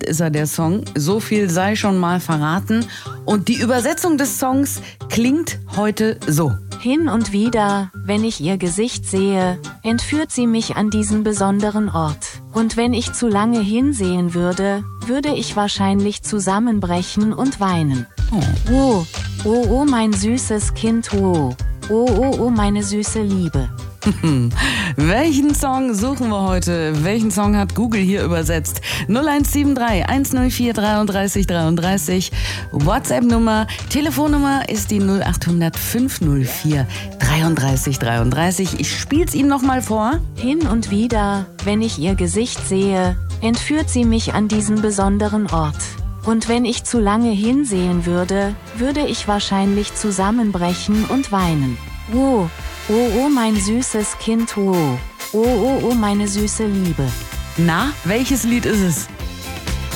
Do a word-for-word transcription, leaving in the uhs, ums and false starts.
ist er, der Song. So viel sei schon mal verraten. Und die Übersetzung des Songs klingt heute so. Hin und wieder, wenn ich ihr Gesicht sehe, entführt sie mich an diesen besonderen Ort. Und wenn ich zu lange hinsehen würde, würde ich wahrscheinlich zusammenbrechen und weinen. Oh. Oh, oh, oh, mein süßes Kind, oh. Oh, oh, oh, meine süße Liebe. Welchen Song suchen wir heute? Welchen Song hat Google hier übersetzt? null eins sieben drei eins null vier dreiunddreißig dreiunddreißig. WhatsApp-Nummer, Telefonnummer ist die null acht hundert fünf null vier dreiunddreißig dreiunddreißig. Ich spiel's Ihnen nochmal vor. Hin und wieder, wenn ich ihr Gesicht sehe, entführt sie mich an diesen besonderen Ort. Und wenn ich zu lange hinsehen würde, würde ich wahrscheinlich zusammenbrechen und weinen. Oh, oh, oh, mein süßes Kind, oh. Oh, oh, oh, meine süße Liebe. Na, welches Lied ist es?